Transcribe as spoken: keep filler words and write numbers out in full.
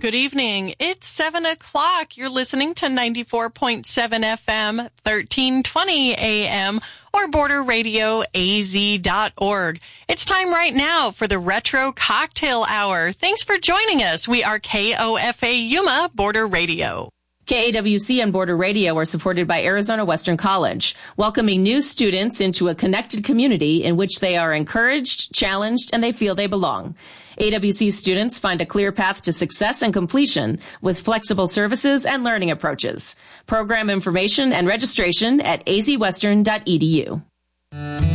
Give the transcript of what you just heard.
Good evening. It's seven o'clock. You're listening to ninety-four point seven F M, thirteen twenty A M, or border radio A Z dot org. It's time right now for the Retro Cocktail Hour. Thanks for joining us. We are K O F A Yuma Border Radio. K A W C and Border Radio are supported by Arizona Western College, welcoming new students into a connected community in which they are encouraged, challenged, and they feel they belong. A W C students find a clear path to success and completion with flexible services and learning approaches. Program information and registration at a z western dot e d u.